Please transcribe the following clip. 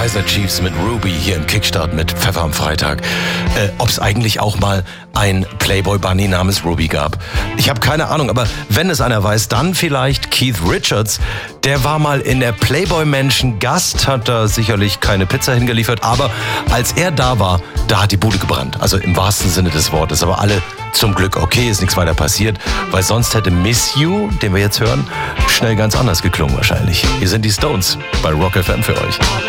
Kaiser Chiefs mit Ruby hier im Kickstart mit Pfeffer am Freitag. Ob es eigentlich auch mal ein Playboy Bunny namens Ruby gab. Ich habe keine Ahnung, aber wenn es einer weiß, dann vielleicht Keith Richards. Der war mal in der Playboy Mansion Gast, hat da sicherlich keine Pizza hingeliefert, aber als er da war, da hat die Bude gebrannt. Also im wahrsten Sinne des Wortes. Aber alle zum Glück okay, ist nichts weiter passiert, weil sonst hätte Miss You, den wir jetzt hören, schnell ganz anders geklungen wahrscheinlich. Hier sind die Stones bei Rock FM für euch.